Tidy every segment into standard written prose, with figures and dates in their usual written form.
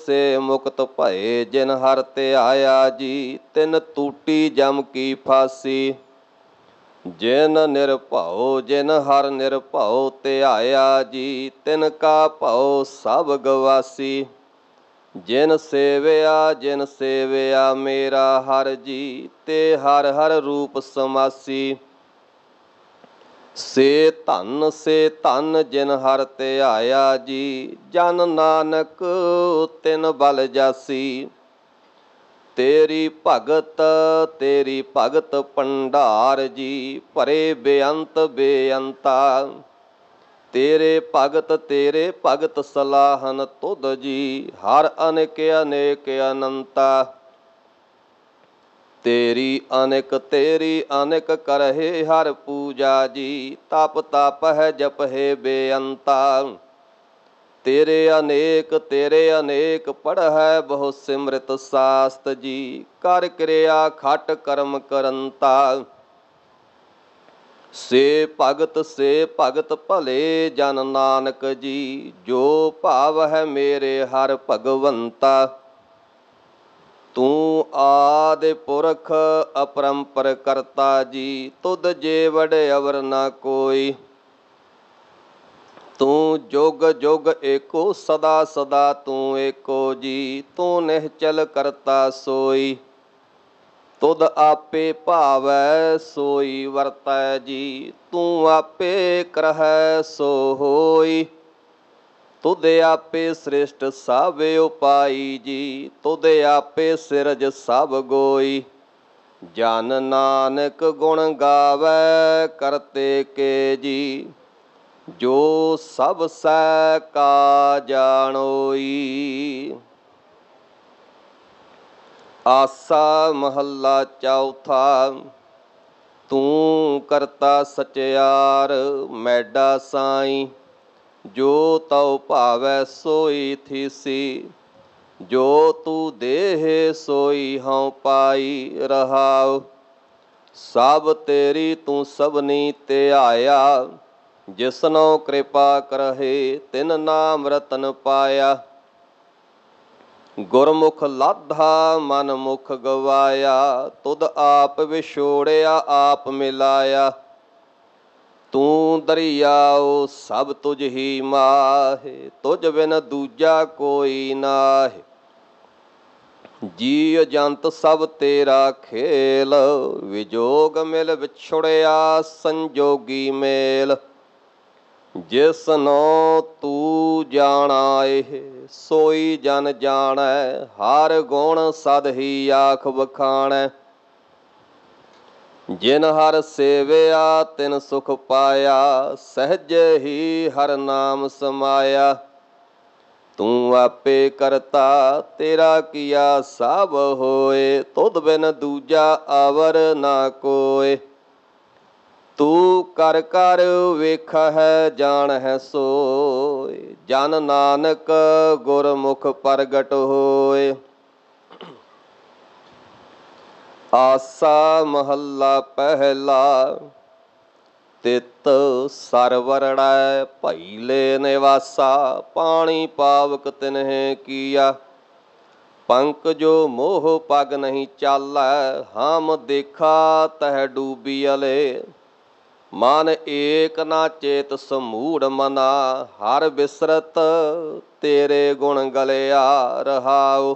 से मुक्त भये जिन हर ते आया जी, तिन टूटी जम की फांसी। जिन निरभਉ जिन हर निरभਉ ते आया जी, तिनका भਉ सब गवासी। जिन सेविया मेरा हर जी, ते हर हर रूप समासी। से धन जिन हर ते आया जी, जन नानक तिन बल जासी। तेरी भगत भंडार जी, भरे बेअंत बेअंता। तेरे भगत सलाहन तुध जी, हर अनेक अनेक अनंता। तेरी अनेक करहे हर पूजा जी, तप तप है जप है बेअंता। तेरे अनेक पढ़ है बहु सिमृत शास्त जी, कर क्रिया खट कर्म करंता। से भगत भले जन नानक जी, जो भाव है मेरे हर भगवंता। तू आदि पुरख अपरंपर करता जी, तुद जे वड अवर ना कोई। तू जुग जुग एको सदा सदा तू एको जी, तू निहचल करता सोई। तुद आपे भावै सोई वरतै जी, तू आपे करहै सो होई। तुद आपे श्रेष्ठ सब उपाई जी, तुद आपे सिरज सब गोई। जन नानक गुण गावै करते के जी, जो सब सै का जानोई। आसा महला चौथा। तू करता सचयार मैडा साई, जो तौ भावै सोई थीसी। जो तू देह सोई हਉ पाई रहाओ। सब तेरी तू सबनी ते आया, जिसनों कृपा करहे तिन नाम रतन पाया। गुरमुख लाधा मन मुख गवाया, तुद आप विछोड़िया आप मिलाया। तू दरियाओ सब तुझ ही माहे, तुझ बिन दूजा कोई नाहे। जी जंत सब तेरा खेल, विजोग मिल विछुड़िया संजोगी मेल। जिसनो तू जानाए सोई जन जानै, हर गुण सद ही आख बखाणै। जिन हर सेविया तिन सुख पाया, सहज ही हर नाम समाया। तू आपे करता तेरा किया सब होए, तुध बिन दूजा आवर ना कोय। तू कर कर वेख है जान है सोय, जन नानक गुरमुख प्रगट होए। आसा महला पहला। तित सरवरड़ै भैले निवासा, पानी पावक तिन्हे किया। पंक जो मोह पग नहीं चालै, हम देखा तह डूबियले। मन एक ना चेत समूढ़ मना, हर बिसरत तेरे गुण गलिया रहाओ।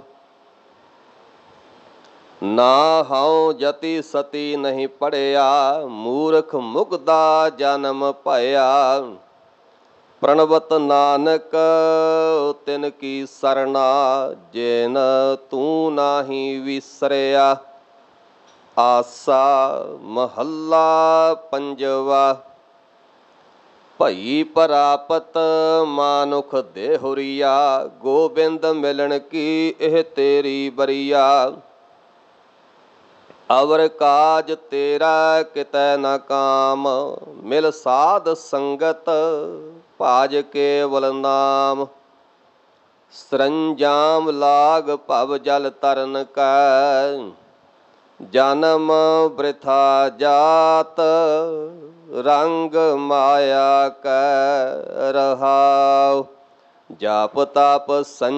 ना हਉ जति सती नहीं पढ़िया, मूर्ख मुगदा जन्म भया। प्रणवत नानक तिन की सरना, जिन तू नाही विसरिया। आसा महला पंजवा। भई प्रापत मानुख देहुरिया, गोबिंद मिलन की एह तेरी बरिया। अवर काज तेरा कितै न काम, मिल साध संगत भाज केवल नाम। सरंजाम लाग भव जल तरन कै, जन्म वृथा जात रंग माया कै रहाओ। जाप तप